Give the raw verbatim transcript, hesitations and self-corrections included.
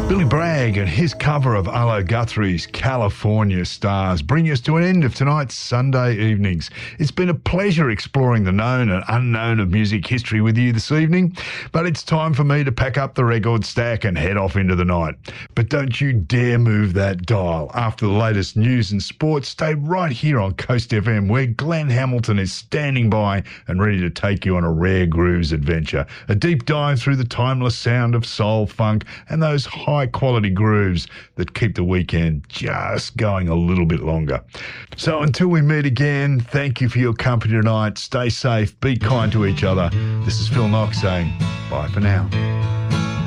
Billy Bragg and his cover of Arlo Guthrie's California Stars bring us to an end of tonight's Sunday evenings. It's been a pleasure exploring the known and unknown of music history with you this evening, but it's time for me to pack up the record stack and head off into the night. But don't you dare move that dial. After the latest news and sports, stay right here on Coast F M, where Glenn Hamilton is standing by and ready to take you on a rare grooves adventure. A deep dive through the timeless sound of soul, funk, and those high quality grooves that keep the weekend just going a little bit longer. So until we meet again, thank you for your company tonight. Stay safe, be kind to each other. This is Phil Knox saying bye for now.